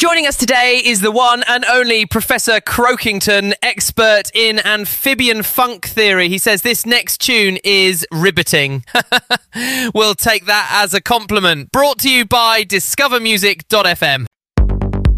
Joining us today is the one and only Professor Croakington, expert in amphibian funk theory. He says this next tune is riveting. We'll take that as a compliment. Brought to you by discovermusic.fm.